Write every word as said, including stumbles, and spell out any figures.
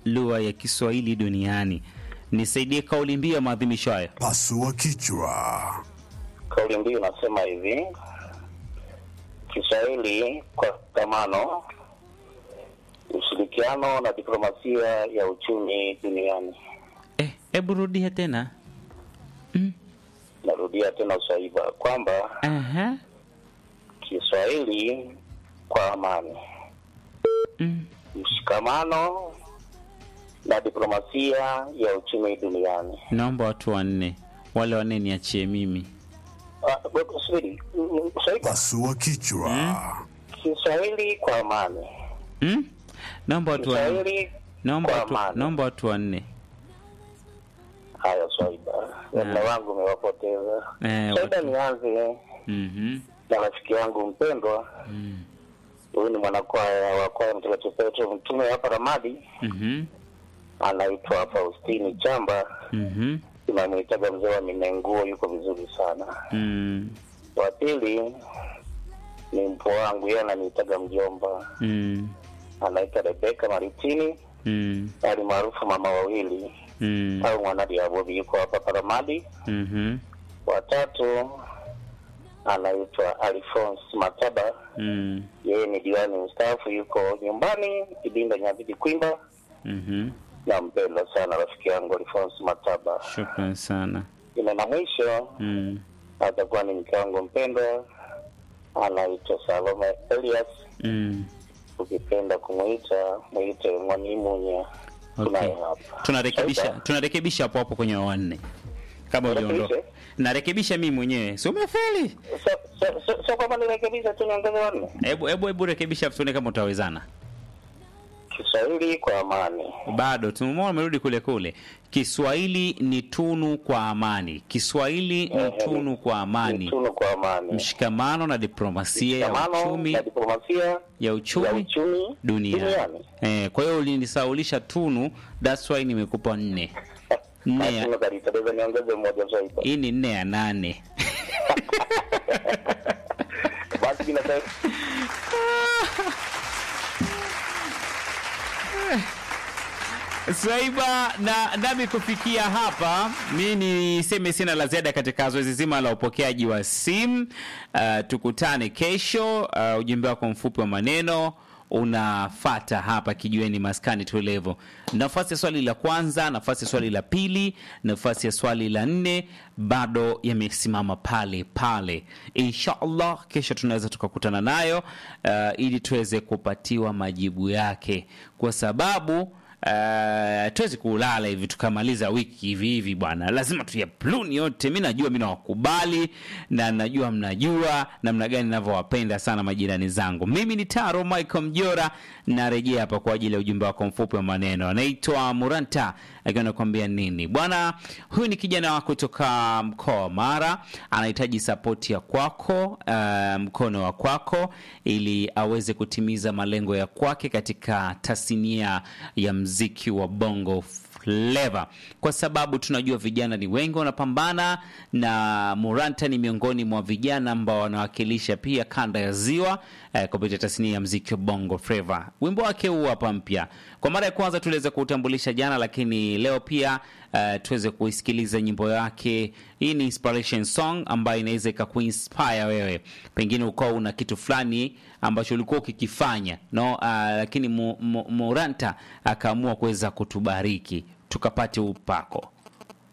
lugha ya Kiswahili duniani. Nisaidie kauli mbiu ya maadhimisho haya. Pasua kichwa. Kauli mbiu inasema hivi: Kiswahili kwa tamano, ushirikiano na diplomasia ya uchumi duniani. Eh, hebu rudia tena. Mm. Narudia tena Swaiba kwamba Aha. Kiswahili kwa amani, Mm. mshikamano na diplomasia ya uchumi duniani. Naomba watu wanne. Wale wanne niachie mimi. Ah, subiri. Swaiba. Pasua kichwa. Kiswahili kwa amani. Mm? Naomba watu wanne. Kiswahili Naomba kwa watu, amani. naomba watu wanne. Haya Swaiba. Wema wangu umewapoteza. Eh, Swaiba, watu- nianze Mhm. na rafiki yangu mpendwa. Mm. Huyu ni mwanakwaya wa kwaya Mtakatifu Petro Mtume hapa Ramadi. Mhm. Anaitwa Faustini Chamba. Mhm. Tunamwitaga mzee wa Minenguo, yuko vizuri sana. Mm. Wa pili ni mpo wangu, yeye ananiitaga mjomba. Mm. Anaitwa Rebeka Maritini, Mm. ali maarufu mama wawili Mm. au mwanadi ya Bobi, yuko hapa Paramadi. Mhm. Wa tatu anaitwa Alphonse Mataba. Mm. Yeye ni diwani mstaafu, yuko nyumbani Kibinda Nyabidi Kwimba. Mhm. Nampenda sana rafiki yangu Alphonse Mataba. Shukrani sana. Ina na mwisho Mm. atakuwa ni mke wangu mpendwa, anaitwa Salome Elias. Mm. Ukipenda kumuita muite Mwanimunya. Okay. Tunaye hapa. Tunarekebisha, Sasa, tunarekebisha hapo hapo kwenye wanne. Kama uliondoka. Unarekebisha? Narekebisha mimi mwenyewe. Si umefeli? so so so, so kama nirekebisha tu niongeze wanne. Hebu hebu hebu rekebisha tuone kama utawezana. Kiswahili kwa amani. Bado tumeona umerudi kule kule. Kiswahili ni tunu kwa amani. Kiswahili ni Eh, tunu kwa amani. Tunu kwa amani. Mshikamano na diplomasia ya Mshikamano uchumi na diplomasia ya uchumi, ya uchumi duniani. duniani. Eh, kwa hiyo ulinisaulisha tunu, that's why nimekupa nne. Nne. ya- Tunu kaliteleza, niongeze mmoja zaidi. Hii ni nne ya nane. Basi kina sasa Swaiba, na nami kufikia hapa mi niseme sina la ziada katika zoezi zima la upokeaji wa simu. Uh, tukutane kesho. Uh, ujumbe wako mfupi wa maneno unafata hapa Kijiweni Maskani Tulivu. Nafasi ya swali la kwanza, nafasi ya swali la pili, nafasi ya swali la nne bado yamesimama pale pale. Inshallah kesho tunaweza tukakutana nayo uh, ili tuweze kupatiwa majibu yake, kwa sababu Uh, tuwezi kulala hivi tukamaliza wiki hivi hivi bwana, lazima tuyapluni yote. Mimi najua, mimi nawakubali na najua mnajua namna gani ninavyowapenda sana majirani zangu. Mimi ni Taro Michael Mjora, narejea hapa kwa ajili ya ujumbe wako mfupi wa maneno. Anaitwa Muranta akiwa anakuambia nini bwana. Huyu ni kijana wako kutoka mkoa wa Mara, anahitaji support ya kwako, uh, mkono wa kwako, ili aweze kutimiza malengo ya kwake katika tasnia ya mziki wa Bongo Flava, kwa sababu tunajua vijana ni wengi wanapambana, na Muranta ni miongoni mwa vijana ambao wanawakilisha pia kanda ya Ziwa eh, kupitia tasnia ya mziki wa Bongo Flava. Wimbo wake huu hapa mpya, kwa mara ya kwanza tuliweza kuutambulisha jana, lakini leo pia uh, tuweze kuisikiliza nyimbo yake. Hii ni inspiration song ambayo inaweza ikakuinspire wewe, pengine ukawa una kitu fulani ambacho ulikuwa ukikifanya no, uh, lakini Muranta akaamua kuweza kutubariki tukapate upako.